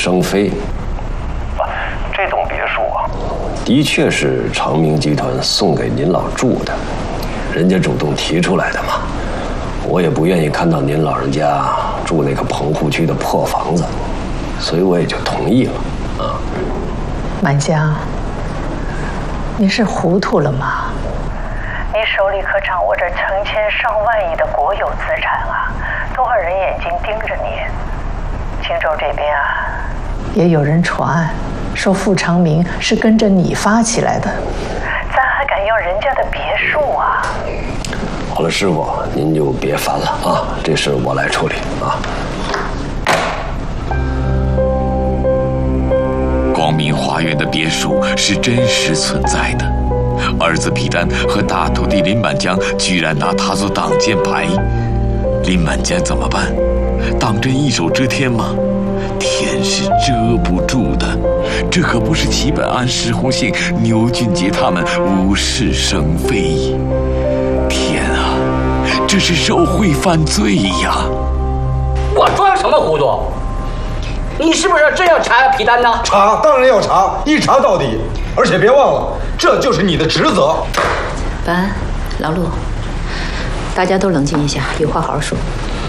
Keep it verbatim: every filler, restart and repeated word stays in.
生非。 这栋别墅啊， 的确是长明集团送给您老住的，人家主动提出来的嘛。我也不愿意看到您老人家住那个棚户区的破房子，所以我也就同意了啊。 满江，你是糊涂了吗？ 你手里可掌握着成千上万亿的国有资产啊，多少人眼睛盯着你。青州这边啊， 也有人传说傅长明是跟着你发起来的， 咱还敢要人家的别墅啊？ 好了，师傅，您就别烦了啊，这事我来处理啊。 光明花园的别墅是真实存在的，儿子皮丹和大徒弟林满江居然拿它做挡箭牌，林满江怎么办？当真一手遮天吗？天是遮不住的，这可不是齐本安、石红杏、牛俊杰他们无事生非。天啊，这是受贿犯罪呀！ 我装什么糊涂？你是不是真要查皮丹呢？ 查，当然要查，一查到底。而且别忘了，这就是你的职责。 本安、老陆，大家都冷静一下，有话好好说。